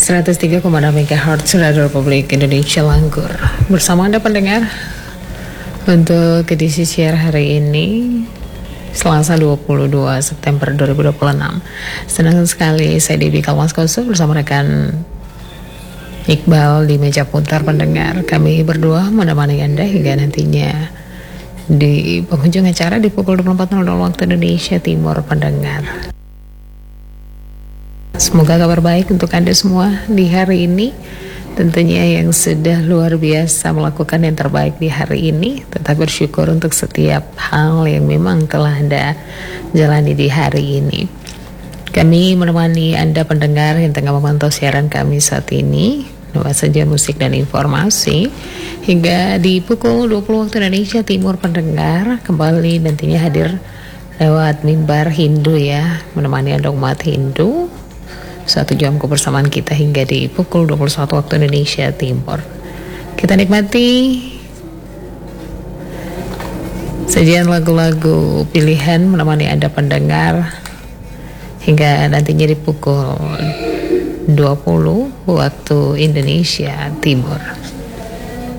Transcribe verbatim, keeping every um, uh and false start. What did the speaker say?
seratus tiga koma enam megahertz Radio Republik Indonesia Langgur. Bersama Anda pendengar untuk edisi siar hari ini Selasa dua puluh dua September dua ribu dua puluh enam. Senang sekali saya Debbie Kalmaskoso bersama rekan Iqbal di meja putar pendengar. Kami berdua menemani Anda hingga nantinya di penghujung acara di pukul dua puluh empat nol nol waktu Indonesia Timur pendengar. Semoga kabar baik untuk Anda semua di hari ini. Tentunya yang sudah luar biasa melakukan yang terbaik di hari ini. Tetap bersyukur untuk setiap hal yang memang telah Anda jalani di hari ini. Kami menemani Anda pendengar yang tengah memantau siaran kami saat ini, lewat sajian musik dan informasi hingga di pukul dua puluh waktu Indonesia Timur pendengar kembali nantinya hadir lewat mimbar Hindu ya, menemani Anda umat Hindu. Satu jam kebersamaan kita hingga di pukul dua puluh satu waktu Indonesia Timur. Kita nikmati sajian lagu-lagu pilihan menemani Anda pendengar hingga nantinya di pukul dua puluh waktu Indonesia Timur.